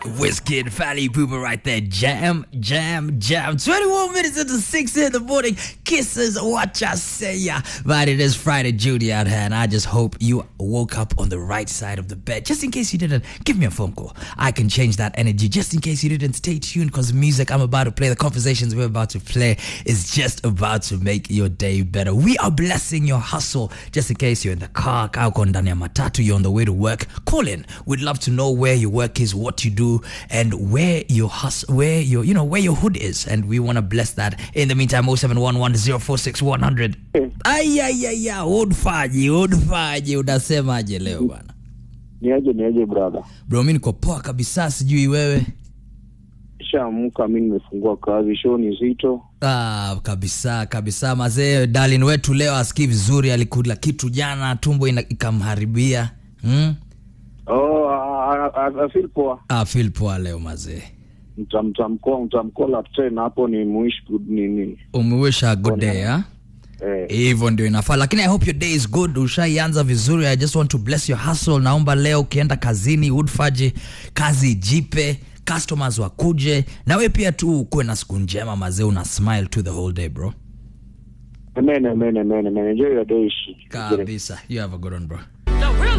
Wizkid, Fally Pooper right there. Jam, jam, jam. 21 minutes into 6 in the morning. Kisses, what I say ya. But it is Friday Judy out here, and I just hope you woke up on the right side of the bed. Just in case you didn't, give me a phone call. I can change that energy. Just in case you didn't, stay tuned, because the music I'm about to play, the conversations we're about to play, is just about to make your day better. We are blessing your hustle. Just in case you're in the car, ndani ya matatu, you're on the way to work, call in. We'd love to know where your work is, what you do, and where your hustle, where your hood is, and we want to bless that. In the meantime, 0711046100. Ayayaya, udfaji unasemaje leo bwana? Niaje brother. Bro, mimi niko poa kabisa, sijui wewe. Shaamka, mimi nimefungua kazi, show ni zito. Kabisa mazee. Darling wetu leo asikii vizuri, alikula kitu jana, tumbo ikamharibia. I feel poa. Feel poa leo mazee. Mtamkola tena hapo, ni wish good nini. Umwish a good day, ha? Hivyo ndio inafaa. Lakini I hope your day is good. Ushaianza vizuri. I just want to bless your hustle. Naomba leo ukienda kazini, udfaje kazi jipe, customers wakuje, na wewe pia tu ukuwe na siku njema mazee, una smile to the whole day, bro. Amen. Enjoy your day. Kabisa. You have a good one, bro.